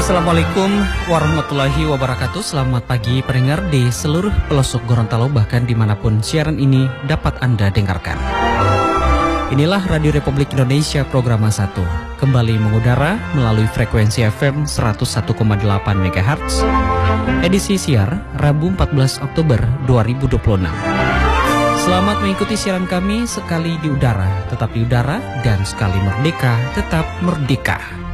Assalamualaikum warahmatullahi wabarakatuh. Selamat pagi pendengar di seluruh pelosok Gorontalo, bahkan dimanapun siaran ini dapat Anda dengarkan. Inilah Radio Republik Indonesia Programa 1, kembali mengudara melalui frekuensi FM 101,8 MHz, edisi siar Rabu 14 Oktober 2026. Selamat mengikuti siaran kami, sekali di udara tetap di udara, dan sekali merdeka tetap merdeka.